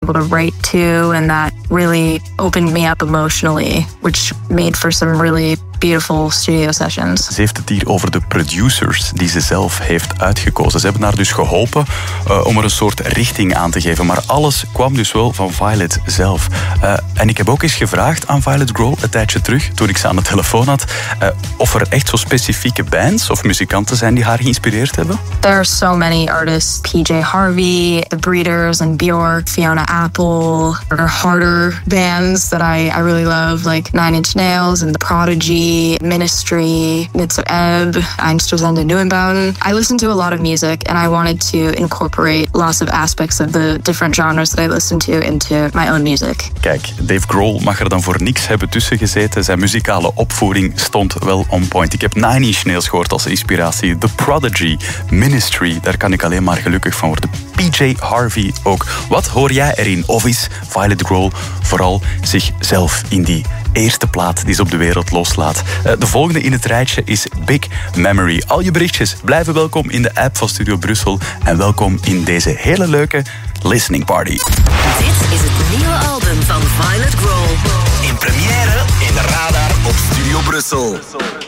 able to write to, and that really opened me up emotionally, which made for some really beautiful studio sessions. Ze heeft het hier over de producers die ze zelf heeft uitgekozen. Ze hebben haar dus geholpen om er een soort richting aan te geven. Maar alles kwam dus wel van Violet zelf. En ik heb ook eens gevraagd aan Violet Grohl een tijdje terug, toen ik ze aan de telefoon had, of er echt zo specifieke bands of muzikanten zijn die haar geïnspireerd hebben. There are so many artists. PJ Harvey, The Breeders and Bjork, Fiona Apple, or harder bands that I really love, like Nine Inch Nails and The Prodigy, Ministry, Midst of Ebb, Einstürzende Neuenbauten. I listen to a lot of music and I wanted to incorporate lots of aspects of the different genres that I listen to into my own music. Kijk, Dave Grohl mag er dan voor niks hebben tussen gezeten. Zijn muzikale opvoering stond wel on point. Ik heb Nine Inch Nails gehoord als inspiratie. The Prodigy, Ministry, daar kan ik alleen maar gelukkig van worden. PJ Harvey ook. Wat hoor jij erin? Of is Violet Grohl vooral zichzelf in die eerste plaat die ze op de wereld loslaat? De volgende in het rijtje is Big Memory. Al je berichtjes blijven welkom in de app van Studio Brussel. En welkom in deze hele leuke listening party. Dit is het nieuwe album van Violet Grohl. In première in de Radar op Studio Brussel.